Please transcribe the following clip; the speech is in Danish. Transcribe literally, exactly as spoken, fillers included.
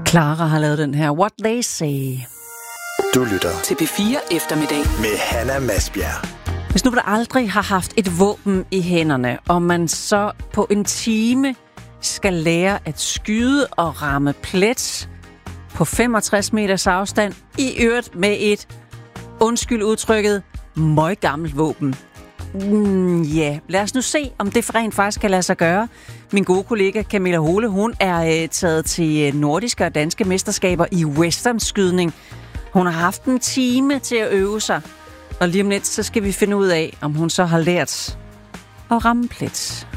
Clara har lavet den her What They Say. Du lytter til P fire Eftermiddag med Hanna Masbjerg. Hvis nu man aldrig har haft et våben i hænderne, og man så på en time skal lære at skyde og ramme plet på femogtres meters afstand, i øvrigt med et, undskyld udtrykket, møggammelt våben. Mm, ja, yeah. Lad os nu se, om det rent faktisk kan lade sig gøre. Min gode kollega Camilla Hole, hun er øh, taget til nordiske og danske mesterskaber i westernskydning. Hun har haft en time til at øve sig, og lige om lidt, så skal vi finde ud af, om hun så har lært at ramme plet.